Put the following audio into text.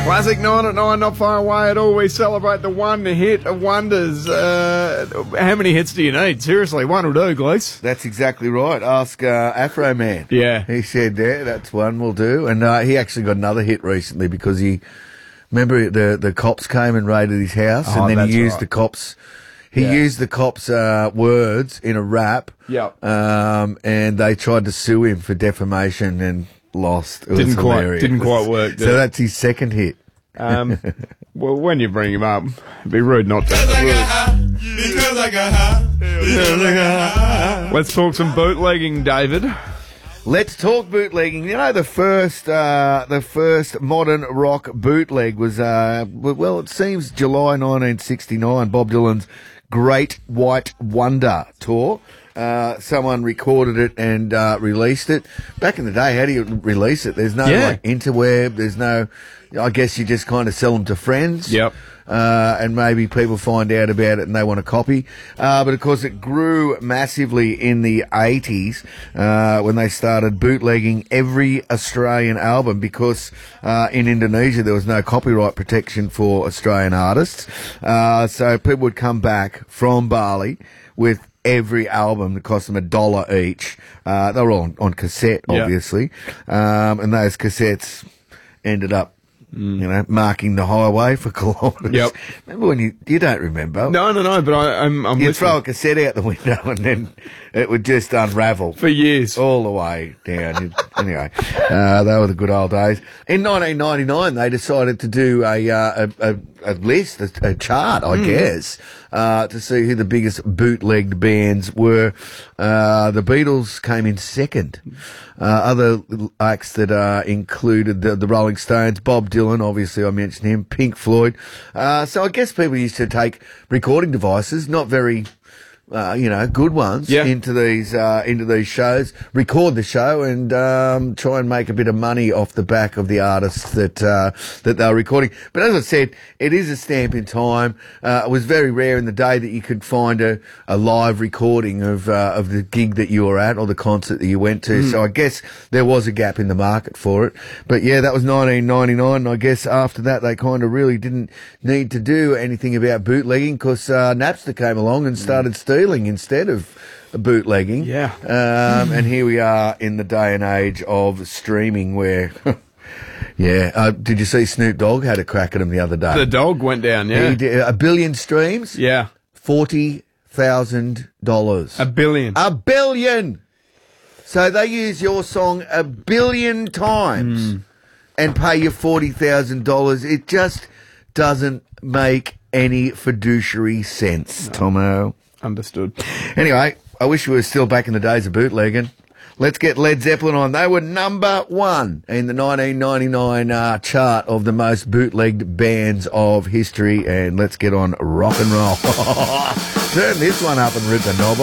Classic 9 at 9, not far away at all. We celebrate the one hit of wonders. How many hits do you need? Seriously, one will do, Glees. That's exactly right. Ask Afro Man. Yeah. He said, yeah, that's one will do. And he actually got another hit recently because remember the cops came and raided his house and then he used the cops... He used the cops' words in a rap. Yep. And they tried to sue him for defamation and lost. It was hilarious. Didn't quite work. So that's his second hit. Well, when you bring him up, it'd be rude not to. Let's talk some bootlegging, David. Let's talk bootlegging. You know, the first modern rock bootleg was, it seems July 1969, Bob Dylan's Great White Wonder tour. Someone recorded it and released it. Back in the day, how do you release it? There's no interweb. There's no. I guess you just kind of sell them to friends. Yep. And maybe people find out about it and they want a copy. But of course, it grew massively in the 80s when they started bootlegging every Australian album because in Indonesia there was no copyright protection for Australian artists. So people would come back from Bali with every album that cost them $1 each. They were all on cassette, obviously. And those cassettes ended up marking the highway for kilometres. Yep. Remember when you don't remember? No, but I'm You'd throw a cassette out the window and then it would just unravel. For years. All the way down. Anyway, they were the good old days. In 1999, they decided to do a list, a chart, I guess, to see who the biggest bootlegged bands were. The Beatles came in second. Other acts that included the Rolling Stones, Bob Dylan, obviously I mentioned him, Pink Floyd. So I guess people used to take recording devices, not very... good ones into these shows, record the show and try and make a bit of money off the back of the artists that they were recording. But as I said, it is a stamp in time. It was very rare in the day that you could find a live recording of the gig that you were at or the concert that you went to. So I guess there was a gap in the market for it. But yeah, that was 1999. And I guess after that they kind of really didn't need to do anything about bootlegging because Napster came along and started stealing instead of bootlegging. Yeah. And here we are in the day and age of streaming where... did you see Snoop Dogg had a crack at him the other day? The dog went down, He did 1 billion streams? Yeah. $40,000. 1 billion. 1 billion! So they use your song 1 billion times and pay you $40,000. It just doesn't make any fiduciary sense, Tomo. Understood. Anyway, I wish we were still back in the days of bootlegging. Let's get Led Zeppelin on. They were number one in the 1999 chart of the most bootlegged bands of history. And let's get on rock and roll. Turn this one up and rip the knob